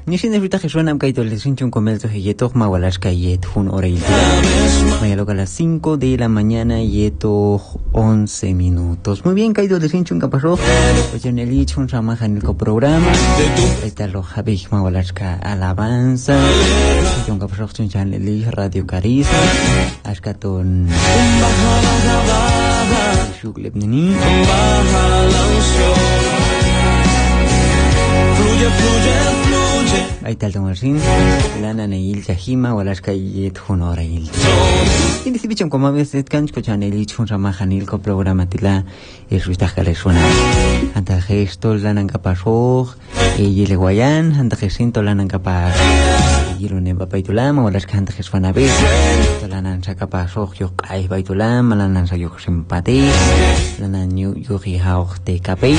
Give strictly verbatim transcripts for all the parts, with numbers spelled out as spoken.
Nishin de fruta que suena kaito le sinchun comercio yeto mawalashka yet hun hora y mañana a las cinco de la mañana yeto once minutos. Muy bien, kaito le sinchun kapasho. Pues en el ichun ramajan el programa. Está lo habij mawalashka alabanza. Yon kapasho chun el radio Carisma. Ashkaton shukleb nini. Fluye, fluye, fluye. Ahí está el tomarsin. Lana neil jahima walashka yet honora il. Y dice bichon como a veces cancho chanel chun ramajanil ko programa tila es ruita suena. Anta gesto lanan kapasho e yele guayan anta gesinto lanan kapas. Yilune bapaitulama walashka anta geswana be. Lanan sakapasho yo kai baitulama lanan sa yo simpati. Lanan yu yo hauch de kapei.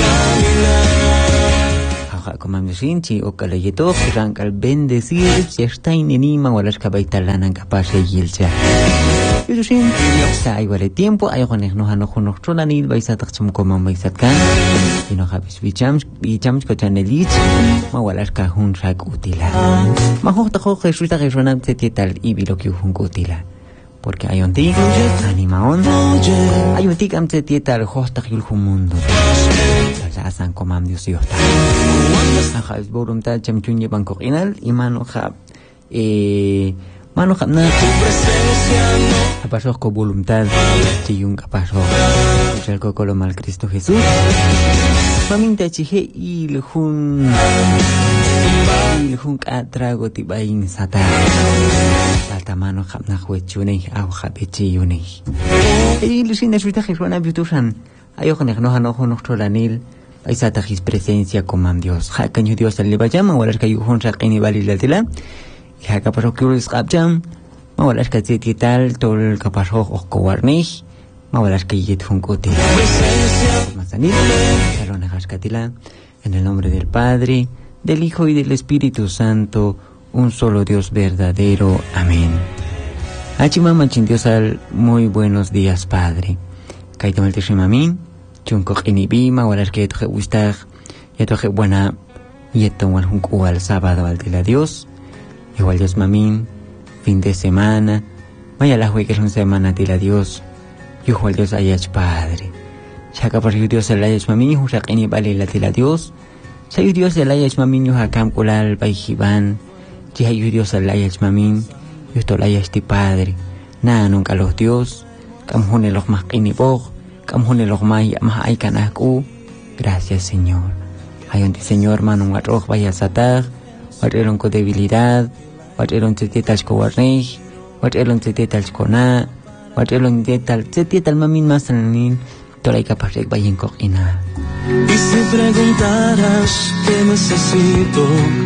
Como me siento o que le lleto que al bendecir si está en enima o las cabaitalan capaz de yilcha. Yo siento está igual el tiempo hay con no no con nuestro lanil vais a tachum como vais a can y no habéis bichams bichams que chanelich ma walas ka hun sak utila. Ma hosta ho Jesús ta Jesús nam tal y vi lo que hun utila. Porque hay un tic animaon hay un tic am tal hosta el mundo. Asan komam Dios Dios. Ajá, es voluntad chamchunye banco inal y mano jab. Eh, mano jab na. Apasó con voluntad chiyung apasó. El cocolo mal Cristo Jesús. Maminta chije y el jun y el jun atrago tibain sata. Alta mano jab na juechune au jabechiyune. Y el sin esvita Jesús bitusan. Ayojanek no hanojo no trolanil. Esa tajis presencia como Dios. Ha caño Dios al lebajam, walas kayu hon saqini balilatila. Y ha kapasho kuris qabjam. Ma walas ka tal tol kapasho o warnish. Ma walas ka yet hon kote. Masanil, salona haskatila. En el nombre del Padre, del Hijo y del Espíritu Santo, un solo Dios verdadero. Amén. Hachimama chindiosal, muy buenos días, Padre. Kaitomal teshimamin. Chunko inibima walas que toje wistar ya toje buena yeto wal hunku al sábado al de la Dios igual Dios mamin fin de semana vaya la que es una semana de la Dios igual Dios ayach Padre shaka por Dios el ayach mamin husak ini bali la de la Dios say Dios el ayach mamin yu hakam kulal baijiban jiha yu Dios el ayach mamin yu to ayach ti Padre na nunca los Dios kam hone los más inibog. Gracias, Señor. Hay un Señor, mano, un arroz, vaya a satar, guardaron con debilidad, guardaron tetetas con warnej, guardaron tetetas con a, guardaron tetetas, tetetas mamin más en toda la capaz de vaya en coquina. Y si preguntaras qué necesito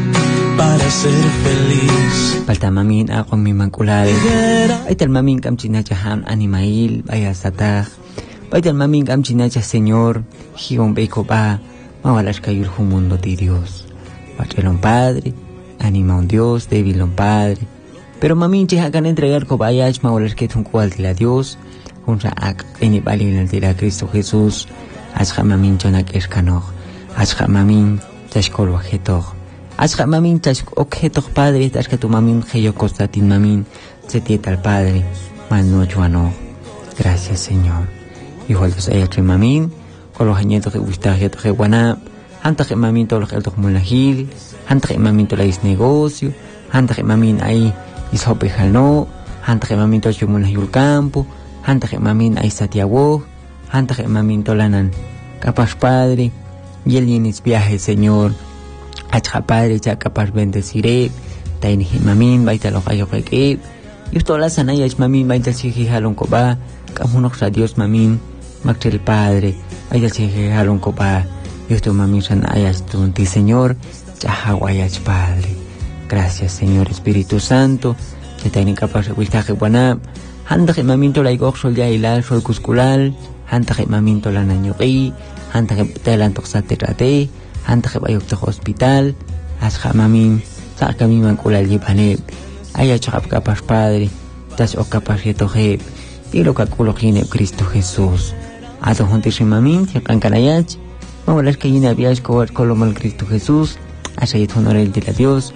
para ser feliz, falta mamin a con mi manculade. Hay tal mamin camchina jahan animail, vaya a satar. Vaya mamin am chinacha Señor, higon beiko ba, mawalas kayul mundo de Dios. Vaya Padre, anima un Dios, débil un Padre. Pero mamin che hagan entregar cobayach, mawalas que tun cual de la Dios, unsa ak eni balin de la Cristo Jesús, asha mamin chonak escanoch, asha mamin tashkol wajetoch, asha mamin tash objetoch Padre, tash que tu mamin heyo costatin mamin, setiet al Padre, man no chuano. Gracias, Señor. Igual Dios haya hecho mamin, con los añitos que gusta que toque guana, anta que mamin todo lo que el toque mulahil, anta que mamin todo es negocio, anta que mamin ahí is hope halno, anta que mamin todo mulahil campo, anta que mamin ahí satiawo, anta que mamin tolanan, capaz Padre, y el yenis viaje Señor, acha Padre ya capaz bendeciré, taini mamin baita lo que yo que, y esto la sanaya es mamin baita si halon koba, kamunok sa Dios mamin. Magtel Padre, ayas que halon copa, y esto mami san ayas tunti Señor, yahawayach Padre. Gracias Señor Espíritu Santo, que tienen capaz de wistaje buena, hanta que maminto la igor sol ya hilal sol cusculal, hanta que maminto la nañoqui, hanta que telan toxate trate, hanta que vayok to hospital, asja mamin, saca mi mancula libane, ayach capaz Padre, tas o capaz de toje, y lo calculo gine Cristo Jesús. A tu juntos y mamin, que cancarayach, vamos a las que yina viajes con lo mal Cristo Jesús, a seguir honor el de la Dios,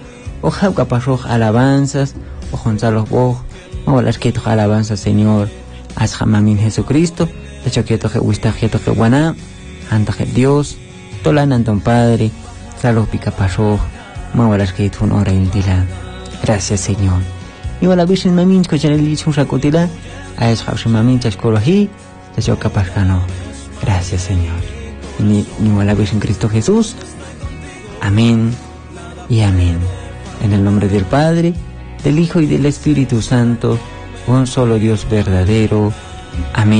Ojalá capaz alabanzas, o Gonzalo Boj, mawalas que tu alabanzas, Señor, haz jamamin Jesucristo, de hecho que tu jehuista que tu jehuana, anta Dios, tolan anton Padre, salos pica pasoj, mawalas que tu honora y dila. Gracias, Señor. Y wala bishin mamin ko chanel lichun shakutila, a es haushi mamin chashkolohi, de hecho capaz gano. Gracias, Señor. Ni ni wala bishin Cristo Jesús. Amén y amén. En el nombre del Padre, del Hijo y del Espíritu Santo, un solo Dios verdadero. Amén.